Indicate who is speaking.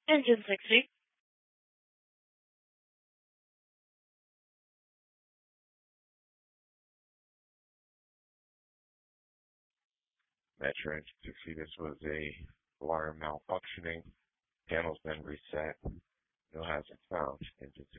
Speaker 1: Engine 60.
Speaker 2: Metro Engine 60, this was a alarm malfunctioning. Panels been reset. No hazard found. Engine